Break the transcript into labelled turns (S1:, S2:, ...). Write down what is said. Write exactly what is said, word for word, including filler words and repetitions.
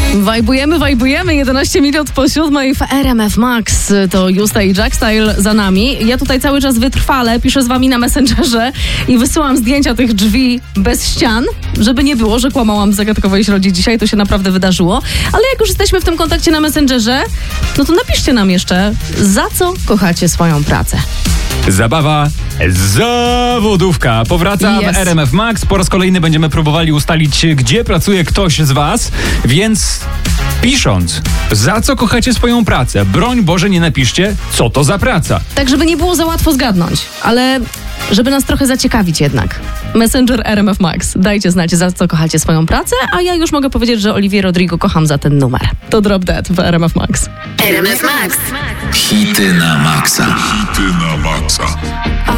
S1: Wajbujemy, wajbujemy. jedenaście minut po siódmej w R M F Max. To Justa i Jackstyle za nami. Ja tutaj cały czas wytrwale piszę z wami na Messengerze i wysyłam zdjęcia tych drzwi bez ścian, żeby nie było, że kłamałam w zagadkowej środzie dzisiaj. To się naprawdę wydarzyło. Ale jak już jesteśmy w tym kontakcie na Messengerze, no to napiszcie nam jeszcze, za co kochacie swoją pracę.
S2: Zabawa zawodówka powraca
S1: Yes.
S2: w R M F Max. Po raz kolejny będziemy próbowali ustalić, gdzie pracuje ktoś z was, więc pisząc, za co kochacie swoją pracę, broń Boże nie napiszcie, co to za praca.
S1: Tak, żeby nie było za łatwo zgadnąć, ale żeby nas trochę zaciekawić jednak. Messenger R M F Max. Dajcie znać, za co kochacie swoją pracę, a ja już mogę powiedzieć, że Olivier Rodrigo kocham za ten numer. To Drop Dead w R M F Max.
S3: R M F Max.
S4: Hity na maksa.
S5: Hity na maksa.